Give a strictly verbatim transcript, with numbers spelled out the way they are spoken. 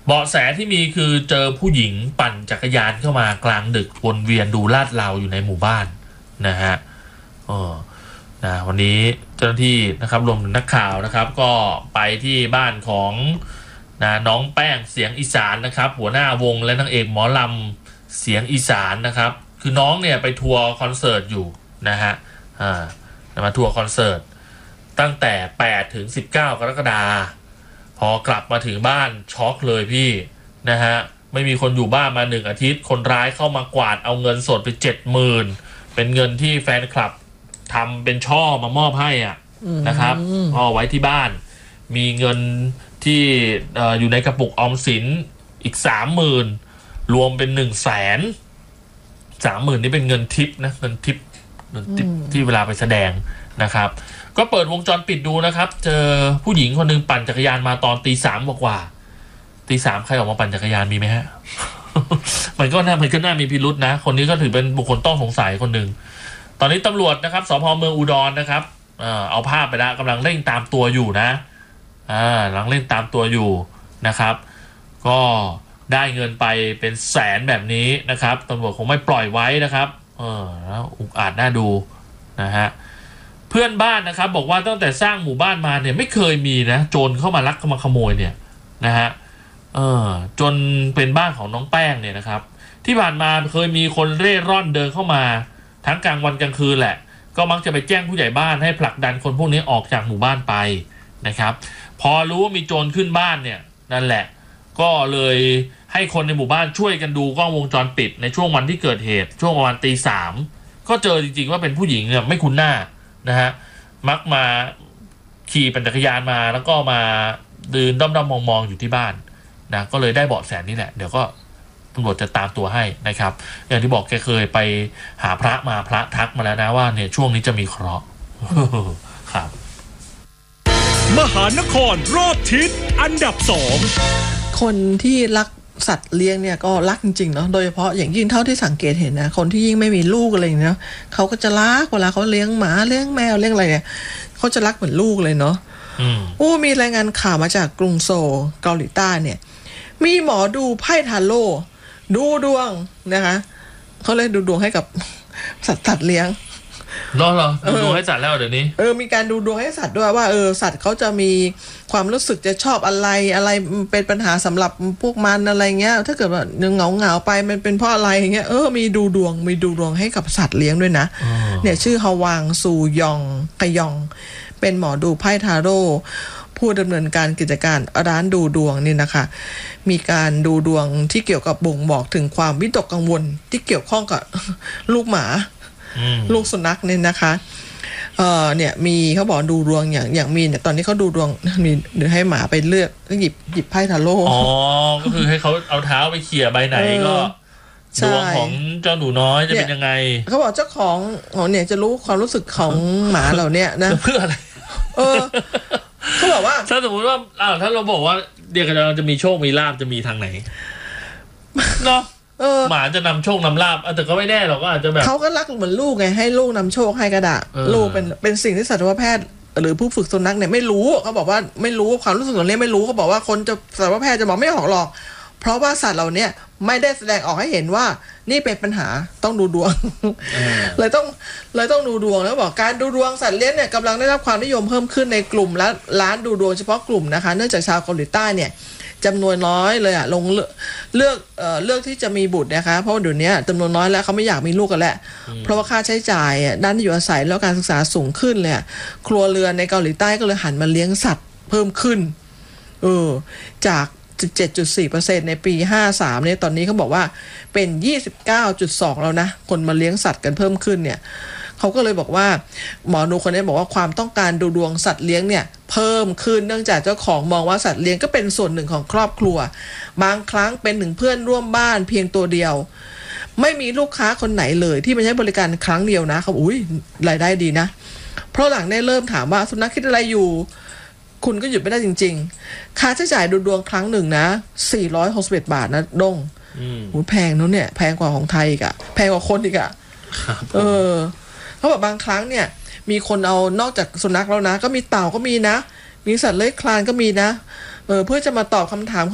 เบาะแสที่มีคือเจอผู้หญิงปั่นจักรยานเข้ามากลางดึกวนเวียนดูลาดเราอยู่ในหมู่บ้านนะฮะเออนะวันนี้เจ้าหน้าที่นะครับรวมถึงนักข่าวนะครับก็ไปที่บ้านของนะน้องแป้งเสียงอีสานนะครับหัวหน้าวงและนางเอกหมอลำเสียงอีสานนะครับคือน้องเนี่ยไปทัวร์คอนเสิร์ตอยู่นะฮะอ่ามาทัวร์คอนเสิร์ตตั้งแต่แปดถึงสิบเก้ากรกฎาคมพอกลับมาถึงบ้านช็อกเลยพี่นะฮะไม่มีคนอยู่บ้านมาหนึ่งอาทิตย์คนร้ายเข้ามากวาดเอาเงินสดไปเจ็ดหมื่นเป็นเงินที่แฟนคลับทำเป็นช่อมามอบให้อ่ะนะครับเอาไว้ที่บ้านมีเงินที่เอ่ออยู่ในกระปุกออมสินอีกสามหมื่นรวมเป็นหนึ่งแสนสามหมื่นนี่เป็นเงินทิปนะเงินทิปเงินทิปที่เวลาไปแสดงนะครับก็เปิดวงจรปิดดูนะครับเจอผู้หญิงคนหนึ่งปั่นจักรยานมาตอนตีสามกว่าตีสามใครออกมาปั่นจักรยานมีไหมฮะ มันก็น่ามันก็น่ามีพิรุษนะคนนี้ก็ถือเป็นบุคคลต้องสงสัยคนหนึ่งตอนนี้ตำรวจนะครับสภ.เมืองอุดรนะครับเอ่อเอาภาพไปแล้วกำลังเร่งตามตัวอยู่นะอ่ากำลังเร่งตามตัวอยู่นะครับก็ได้เงินไปเป็นแสนแบบนี้นะครับตำรวจคงไม่ปล่อยไว้นะครับเออแล้วอุกอาจน่าดูนะฮะเพื่อนบ้านนะครับบอกว่าตั้งแต่สร้างหมู่บ้านมาเนี่ยไม่เคยมีนะโจรเข้ามาลักเข้ามาขโมยเนี่ยนะฮะเออจนเป็นบ้านของน้องแป้งเนี่ยนะครับที่ผ่านมาเคยมีคนเร่ร่อนเดินเข้ามาทั้งกลางวันกลางคืนแหละก็มักจะไปแจ้งผู้ใหญ่บ้านให้ผลักดันคนพวกนี้ออกจากหมู่บ้านไปนะครับพอรู้ว่ามีโจรขึ้นบ้านเนี่ยนั่นแหละก็เลยให้คนในหมู่บ้านช่วยกันดูกล้องวงจรปิดในช่วงวันที่เกิดเหตุช่วงประมาณตีสามก็เจอจริงๆว่าเป็นผู้หญิงเนี่ยไม่คุ้นหน้านะฮะมักมาขี่ปั่นจักรยานมาแล้วก็มาเดินด้อมๆมองๆอยู่ที่บ้านนะก็เลยได้เบาะแสนี่แหละเดี๋ยวก็ตำรวจจะตามตัวให้นะครับอย่างที่บอกแกเคยไปหาพระมาพระทักมาแล้วนะว่าเนี่ยช่วงนี้จะมีเคราะห์ ครับมหานครรอบทิศอันดับสองคนที่รักสัตว์เลี้ยงเนี่ยก็รักจริงๆเนาะโดยเฉพาะอย่างยิ่งเท่าที่สังเกตเห็นนะคนที่ยิ่งไม่มีลูกอะไรอย่างเงี้ยเขาก็จะรักเวลาเขาเลี้ยงหมาเลี้ยงแมวเลี้ยงอะไรเนี่ยเขาจะรักเหมือนลูกเลยเนาะโอ้มีรายงานข่าวมาจากกรุงโซลเกาหลีใต้เนี่ยมีหมอดูไพ่ทาโร่ดูดวงนะคะเขาเลยดูดวงให้กับสัตว์สัตว์เลี้ยงรอเหรอดูดวงให้สัตว์แล้วเดี๋ยวนี้เออมีการดูดวงให้สัตว์ด้วยว่าเออสัตว์เขาจะมีความรู้สึกจะชอบอะไรอะไรเป็นปัญหาสำหรับพวกมันอะไรเงี้ยถ้าเกิดว่าเหงาเหงาไปมันเป็นเพราะอะไรเงี้ยเออมีดูดวงมีดูดวงให้กับสัตว์เลี้ยงด้วยนะเนี่ยชื่อฮาวางซูยองขยองเป็นหมอดูไพ่ทาโร่ผู้ดำเนินการกิจการร้านดูดวงนี่นะคะมีการดูดวงที่เกี่ยวกับบ่งบอกถึงความวิตกกังวลที่เกี่ยวข้องกับลูกหมาลูกสุนัขเนี่ยนะคะเอ่อเนี่ยมีเขาบอกดูดวงอย่างอย่างมีเนี่ยตอนนี้เขาดูดวงมีหรือให้หมาไปเลือกหยิบหยิบไพ่ทาโร่อ๋อก็คือให้เขาเอาเท้าไปเขี่ยใบไหนก็ดวงของเจ้าหนูน้อยจะเป็นยังไงเขาบอกเจ้าของของเนี่ยจะรู้ความรู้สึกของหมาเหล่านี้นะเพื่ออะไรเออเขาบอกว่าถ้าสมมติว่าอ้าวถ้าเราบอกว่าเดี๋ยวเราจะมีโชคมีลาภจะมีทางไหนเนาะหมาจะนำโชคนำลาภแต่ก็ไม่แน่หรอกก็อาจจะแบบเขาก็รักเหมือนลูกไงให้ลูกนำโชคให้กระดาษลูกเป็นเป็นสิ่งที่สัตวแพทย์หรือผู้ฝึกสุนัขเนี่ยไม่รู้เขาบอกว่าไม่รู้ความรู้สึกเหล่านี้ไม่รู้เขาบอกว่าคนจะสัตวแพทย์จะบอกไม่ออกหรอกเพราะว่าสัตว์เหล่านี้ไม่ได้แสดงออกให้เห็นว่านี่เป็นปัญหาต้องดูดวงเลยต้องเลยต้องดูดวงแล้วบอกการดูดวงสัตว์เลี้ยงเนี่ยกำลังได้รับความนิยมเพิ่มขึ้นในกลุ่มและร้านดูดวงเฉพาะกลุ่มนะคะเนื่องจากชาวเกาหลีใต้เนี่ยจำนวนน้อยเลยอะลงเลือกเลือกเอ่อเลือกที่จะมีบุตรนะคะเพราะว่าเดี๋ยวนี้จำนวนน้อยแล้วเขาไม่อยากมีลูกกันแล้วเพราะว่าค่าใช้จ่ายด้านที่อยู่อาศัยแล้วการศึกษาสูงขึ้นเลยครัวเรือนในเกาหลีใต้ก็เลยหันมาเลี้ยงสัตว์เพิ่มขึ้นเออจาก สิบเจ็ดจุดสี่เปอร์เซ็นต์ ในปีห้าสามเนี่ยตอนนี้เขาบอกว่าเป็น ยี่สิบเก้าจุดสอง แล้วนะคนมาเลี้ยงสัตว์กันเพิ่มขึ้นเนี่ยเขาก็เลยบอกว่าหมอดูคนนี้บอกว่าความต้องการดูดวงสัตว์เลี้ยงเนี่ยเพิ่มขึ้นเนื่องจากเจ้าของมองว่าสัตว์เลี้ยงก็เป็นส่วนหนึ่งของครอบครัวบางครั้งเป็นถึงเพื่อนร่วมบ้านเพียงตัวเดียวไม่มีลูกค้าคนไหนเลยที่มาใช้บริการครั้งเดียวนะเขาอุ้ยรายได้ดีนะเพราะหลังได้เริ่มถามว่าสุนัขคิดอะไรอยู่คุณก็หยุดไม่ได้จริงๆค่าใช้จ่ายดูดวงครั้งหนึ่งนะสี่ร้อยหกสิบเอ็ดบาทนะดงโหแพงนู้นเนี่ยแพงกว่าของไทยอีกอะแพงกว่าคนอีกอะเออเขาบอกบางครั้งเนี่ยมีคนเอานอกจากสุนัขแล้วนะก็มีเต่าก็มีนะมีสัตว์เลื้อยคลานก็มีนะเออเพื่อจะมาตอบคำถาม